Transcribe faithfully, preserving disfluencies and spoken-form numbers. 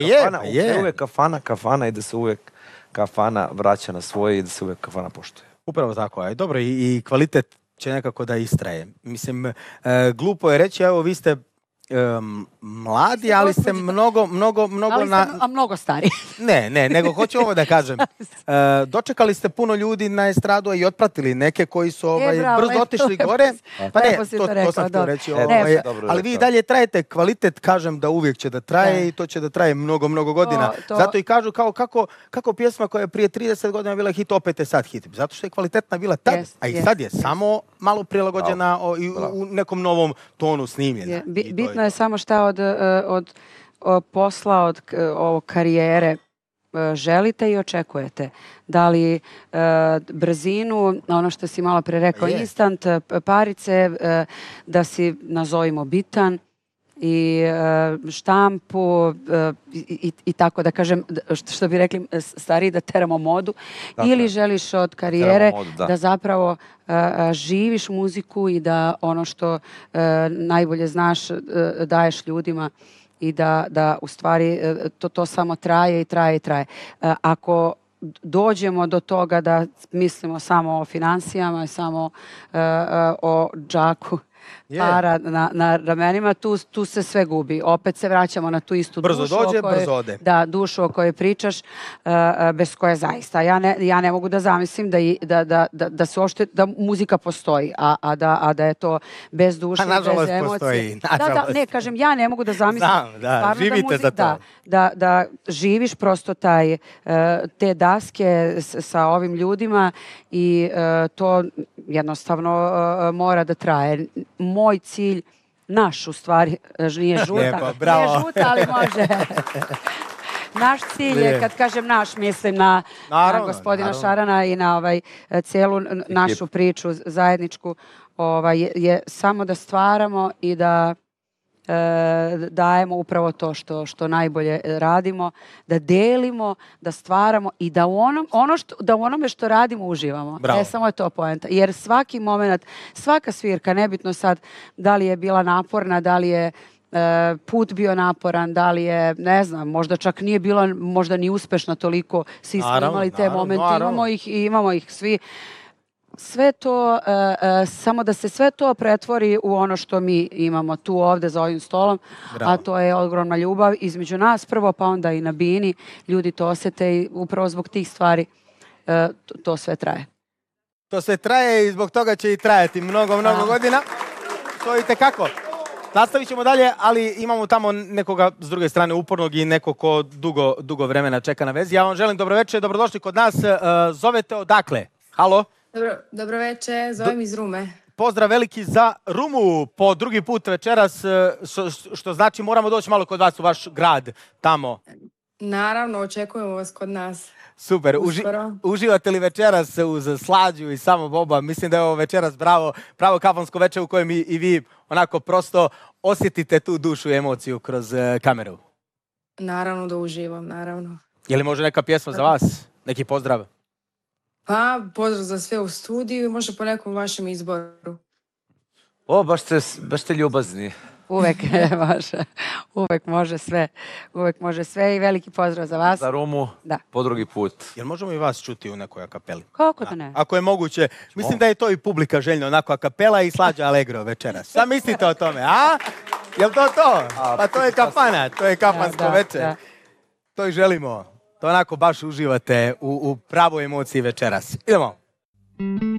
Kafana, je, je. uvek kafana, kafana i da se uvek kafana vraća na svoje i da se uvek kafana poštuje. Upravo tako. Aj, dobro, i, i kvalitet će nekako da istraje. Mislim, e, glupo je reći, evo, vi ste Um, mladi, ali ste mnogo, mnogo, mnogo... Ali ste na... a mnogo stari. Ne, ne, nego hoću ovo da kažem. Uh, dočekali ste puno ljudi na estradu i otpratili neke koji su ovaj, e, bravo, brzo lepo, otišli lepo, gore. Pa ne, to, to, rekao, to sam htio reći. E, ovaj, dobro, ali vi rekao. dalje trajete kvalitet, kažem da uvijek će da traje ne. i to će da traje mnogo, mnogo godina. To, to... Zato i kažu kao kako, kako pjesma koja je prije trideset godina bila hit, opet je sad hit. Zato što je kvalitetna bila tad, yes, a i yes, sad je yes. samo malo prilagođena Bravo. o, i u, Bravo. u nekom novom tonu snimljena. Je, bi, I to bitno je, je samo šta od, od, od posla, od ovog karijere želite i očekujete. Da li e, brzinu, ono što si malo pre rekao, Je. instant, parice, e, da si nazovimo bitan i e, štampu e, i, i, i tako da kažem, što, što bi rekli stariji, da teramo modu. Tako ili je. želiš od karijere modu, da. da zapravo e, živiš muziku i da ono što e, najbolje znaš e, daješ ljudima i da, da u stvari to, to samo traje i traje i traje. E, ako dođemo do toga da mislimo samo o financijama, samo e, o džaku, para na, na ramenima, tu, tu se sve gubi. Opet se vraćamo na tu istu brzo dušu. dođe, o kojoj, brzo ode. Da, dušu o kojoj pričaš, uh, bez koje zaista. Ja ne, ja ne mogu da zamislim da, i, da, da, da, da, se ošte, da muzika postoji, a, a, da, a da je to bez duše, A nažalost bez emocije. postoji, Da, da, nažalost. ne, kažem, ja ne mogu da zamislim. Znam, da, stvarno živite muzik- za to. Da, da, da živiš prosto taj, uh, te daske s, sa ovim ljudima i uh, to jednostavno uh, mora da traje. Moj cilj, naš u stvari, nije žuta, Lijepo, bravo. nije žuta, ali može. Naš cilj je, kad kažem naš, mislim na, Naravno, na gospodina naravno. Šarana i na ovaj, cijelu n- našu priču zajedničku, ovaj, je, je samo da stvaramo i da e, dajemo upravo to što, što najbolje radimo, da delimo, da stvaramo i da u, onom, ono što, da u onome što radimo uživamo. Bravo. E, samo je to poenta. Jer svaki moment, svaka svirka, nebitno sad da li je bila naporna, da li je e, put bio naporan, da li je, ne znam, možda čak nije bila možda ni uspešna toliko, svi smo Naravno, imali te naravno, momente, naravno. imamo ih i imamo ih svi. Sve to, e, e, samo da se sve to pretvori u ono što mi imamo tu ovde za ovim stolom, Bravo. a to je ogromna ljubav između nas prvo, pa onda i na bini. Ljudi to osete i upravo zbog tih stvari e, to, to sve traje. To sve traje i zbog toga će i trajati mnogo, mnogo Da. godina. To i tekako. Nastavit ćemo dalje, ali imamo tamo nekoga s druge strane upornog i neko ko dugo, dugo vremena čeka na vezi. Ja vam želim dobro večer, dobrodošli kod nas. Uh, zovete odakle? Halo? Dobro, dobro večer, zovem Do- iz Rume. Pozdrav veliki za Rumu po drugi put večeras, uh, što, što znači moramo doći malo kod vas u vaš grad tamo. Naravno, očekujemo vas kod nas. Super. Uži, Uskoro. uživate li večeras uz Slađu i samo Boba? Mislim da je ovo večeras bravo, pravo kafansko večer u kojem i, i vi onako prosto osjetite tu dušu i emociju kroz uh, kameru. Naravno da uživam, naravno. Je li može neka pjesma za vas? Neki pozdrav? Pa, pozdrav za sve u studiju i može po nekom vašem izboru. O, baš ste, baš ste ljubazni. Uvek može, uvek može sve, uvek može sve i veliki pozdrav za vas. Za Rumu, Da. po drugi put. Jel možemo i vas čuti u nekoj akapeli? Kako da ne? Ako je moguće. Mislim da je to i publika željno, onako akapela i Slađa Allegro večeras. Šta mislite o tome, a? Jel to to? Pa to je kafana, to je kafansko Da, da, večer. da. To i želimo. To onako baš uživate u, u pravoj emociji večeras. Idemo.